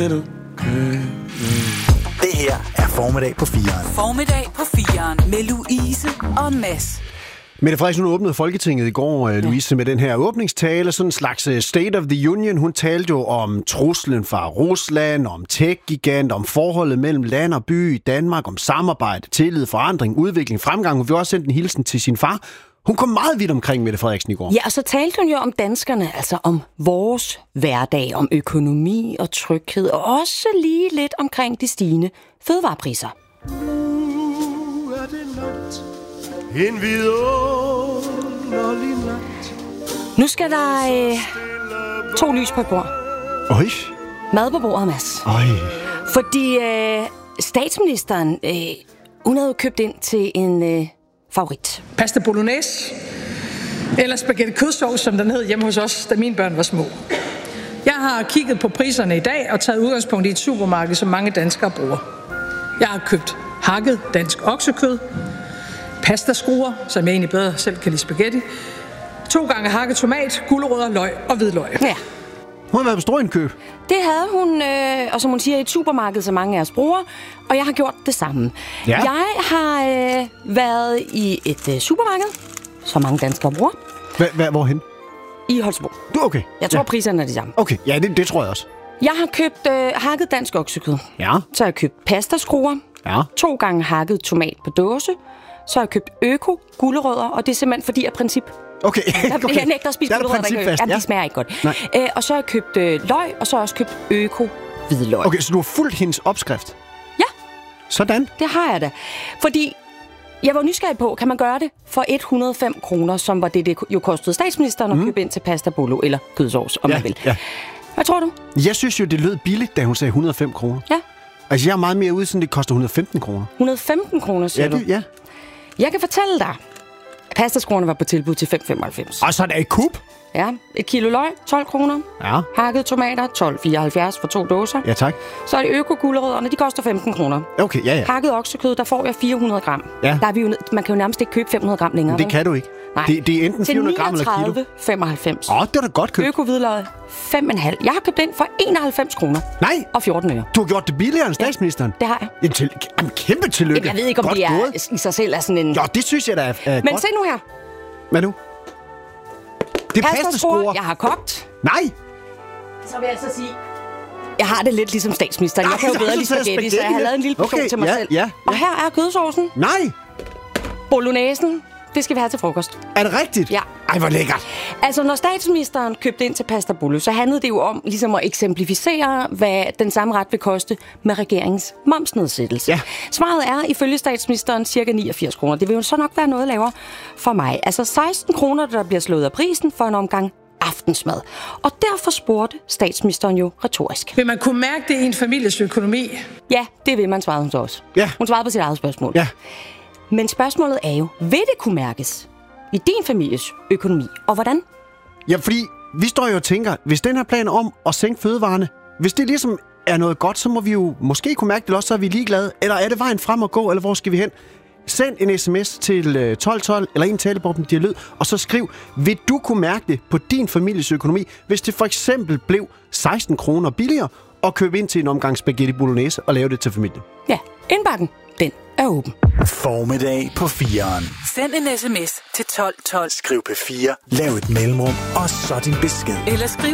Det her er Formiddag på 4'eren. Formiddag på 4'eren med Louise og Mads. Mette Frederiksen åbnede Folketinget i går, Louise, med den her åbningstale. Sådan en slags State of the Union. Hun talte jo om truslen fra Rusland, om tech-gigant, om forholdet mellem land og by i Danmark, om samarbejde, tillid, forandring, udvikling, fremgang. Hun vil også sende en hilsen til sin far. Hun kom meget vidt omkring Mette Frederiksen i går. Ja, og så talte hun jo om danskerne, altså om vores hverdag, om økonomi og tryghed, og også lige lidt omkring de stigende fødevarepriser. Nu er det nat, en vidunderlig nat. Nu skal der 2 lys på et bord. Øj. Mad på bordet, Mads. Øj. Fordi statsministeren, hun havde jo købt ind til en favorit. Pasta bolognese, eller spaghetti kødsovs, som den hed hjemme hos os, da mine børn var små. Jeg har kigget på priserne i dag og taget udgangspunkt i et supermarked, som mange danskere bruger. Jeg har købt hakket dansk oksekød, pastaskruer, som jeg egentlig bedre selv kan lide spaghetti, 2 gange hakket tomat, gulerødder, løg og hvidløg. Ja. Hun har været på storindkøb. Det havde hun, og som hun siger, i et supermarked, som mange af os bruger, og jeg har gjort det samme. Ja. Jeg har været i et supermarked, som mange danskere bruger. Hvorhen? I Holstebro. Okay. Jeg tror, priserne er de samme. Okay, ja, det tror jeg også. Jeg har købt hakket dansk oksekød. Ja. Så har jeg købt pastaskruer. Ja. 2 gange hakket tomat på dåse. Så har jeg købt gulerødder, og det er simpelthen fordi af princip. Okay. Jeg nægter at spise gulerødder, der ikke ja. De smager ikke godt. Nej. Og så har jeg købt løg, og så har jeg også købt hvidløg. Okay, så du har fulgt hendes opskrift? Ja. Sådan. Det har jeg da. Fordi jeg var nysgerrig på, kan man gøre det for 105 kroner, som var det jo kostede statsministeren at købe ind til pasta bolo eller kødsovs, om man vil. Ja. Hvad tror du? Jeg synes jo, det lød billigt, da hun sagde 105 kroner. Ja. Altså, jeg er meget mere ude, sådan det koster 115 kroner. 115 kroner, siger du? Ja. Jeg kan fortælle dig, at pastaskruerne var på tilbud til 5,95. Og så er der et kub. Ja, 1 kilo løg, 12 kroner. Ja. Hakket tomater, 12,74 for 2 dåser. Ja, tak. Så er det øko-gulerødderne, de koster 15 kroner. Okay, ja. Hakket oksekød, der får jeg 400 gram. Ja. Der er vi jo man kan jo nærmest ikke købe 500 gram længere. Det kan du ikke. Nej. Det er enten 400 gram eller kilo. Til 39,95. Det var da godt købt. Øko-hvidløg, 5,5. Jeg har købt den for 91 kroner. Nej. Og 14 øre. Du har gjort det billigere end statsministeren. Det har jeg. Kæmpe tillykke. Jeg ved ikke, om godt det er gået. i sig selv er sådan en... Jo, det synes jeg da er Men godt. se nu her. Hvad nu? Det er pastaskruer. Jeg har kogt. Nej. Så vil jeg altså sige... Jeg har det lidt ligesom statsministeren. Jeg kan jo bedre lide spaghetti, så jeg har lavet en lille portion til mig selv. Ja. Og her er kødsovsen. Nej. Bolognesen. Det skal vi have til frokost. Er det rigtigt? Ja. Ej, hvor lækkert. Altså, når statsministeren købte ind til pasta bolo, så handlede det jo om ligesom at eksemplificere, hvad den samme ret vil koste med regeringens momsnedsættelse. Ja. Svaret er, ifølge statsministeren, cirka 89 kroner. Det vil jo så nok være noget lavere for mig. Altså 16 kroner, der bliver slået af prisen for en omgang aftensmad. Og derfor spurgte statsministeren jo retorisk. Vil man kunne mærke det i en families økonomi? Ja, det vil man, svarede hun så også. Ja. Hun svarede på sit eget spørgsmål. Ja. Men spørgsmålet er jo, vil det kunne mærkes i din families økonomi? Og hvordan? Ja, fordi vi står jo og tænker, hvis den her plan om at sænke fødevarene, hvis det ligesom er noget godt, så må vi jo måske kunne mærke det, også så er vi ligeglade. Eller er det vejen frem at gå, eller hvor skal vi hen? Send en sms til 1212 eller en talebobben dialog, og så skriv, vil du kunne mærke det på din families økonomi, hvis det for eksempel blev 16 kroner billigere at købe ind til en omgang spaghetti bolognese og lave det til familien? Ja, indbakken, den er åben. Formiddag på 4'eren. Send en sms til 1212. Skriv P4, lav et mellemrum, og så din besked. Eller skriv